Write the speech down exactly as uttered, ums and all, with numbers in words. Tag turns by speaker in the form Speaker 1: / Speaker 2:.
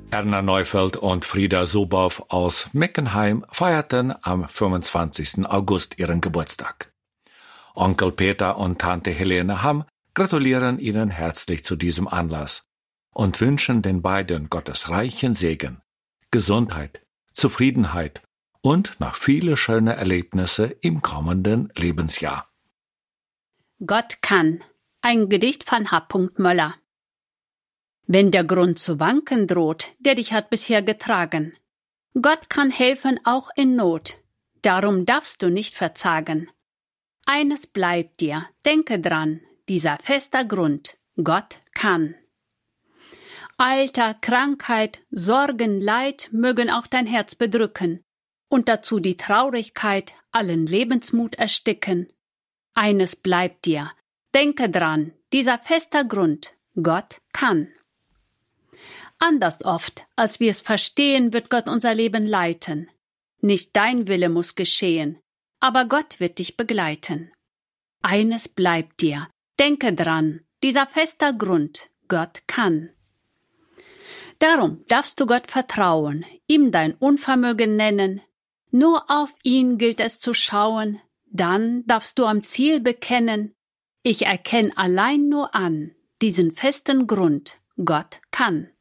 Speaker 1: Erna Neufeld und Frieda Subow aus Meckenheim feierten am fünfundzwanzigsten August ihren Geburtstag. Onkel Peter und Tante Helene Hamm gratulieren ihnen herzlich zu diesem Anlass und wünschen den beiden Gottes reichen Segen, Gesundheit, Zufriedenheit und noch viele schöne Erlebnisse im kommenden Lebensjahr.
Speaker 2: Gott kann. Ein Gedicht von H. Möller. Wenn der Grund zu wanken droht, der dich hat bisher getragen, Gott kann helfen auch in Not, darum darfst du nicht verzagen. Eines bleibt dir, denke dran, dieser fester Grund, Gott kann. Alter, Krankheit, Sorgen, Leid mögen auch dein Herz bedrücken und dazu die Traurigkeit allen Lebensmut ersticken. Eines bleibt dir, denke dran, dieser fester Grund, Gott kann. Anders oft, als wir es verstehen, wird Gott unser Leben leiten. Nicht dein Wille muss geschehen, aber Gott wird dich begleiten. Eines bleibt dir, denke dran, dieser fester Grund, Gott kann. Darum darfst du Gott vertrauen, ihm dein Unvermögen nennen. Nur auf ihn gilt es zu schauen, dann darfst du am Ziel bekennen, ich erkenn allein nur an, diesen festen Grund, Gott kann.